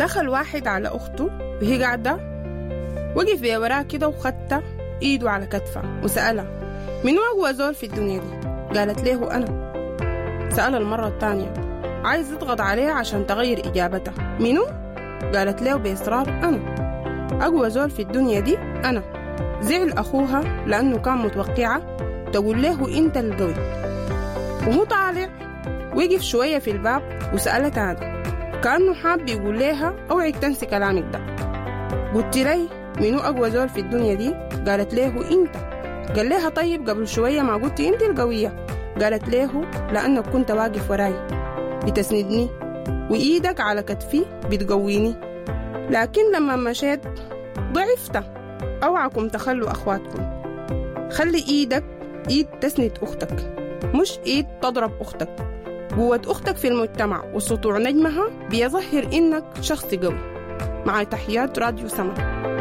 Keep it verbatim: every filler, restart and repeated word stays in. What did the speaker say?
دخل واحد على أخته وهي قاعدة، وقف بيها وراها كده وخدت إيده على كتفها وسألها منو أقوى زول في الدنيا دي؟ قالت له أنا. سألها المرة الثانية، عايز يضغط عليها عشان تغير إجابتها، منو؟ قالت له بإصرار أنا. أقوى زول في الدنيا دي أنا. زعل أخوها لأنه كان متوقعة تقول له أنت القوي، وهو طالع وقف شوية في الباب وسألها تاني كأنه حاب يقول لها أوعك تنسي كلامك ده. قلت لي منو أقوى زول في الدنيا دي؟ قالت له أنت. قال لها طيب قبل شوية ما قلت أنت القوية؟ قالت له لأنك كنت واقف وراي بتسندني وإيدك على كتفي بتقويني، لكن لما مشيت ضعفت. أوعكم تخلوا أخواتكم، خلي إيدك إيد تسند أختك مش إيد تضرب أختك. قوة أختك في المجتمع وسطوع نجمها بيظهر إنك شخص قوي. مع تحيات راديو سما.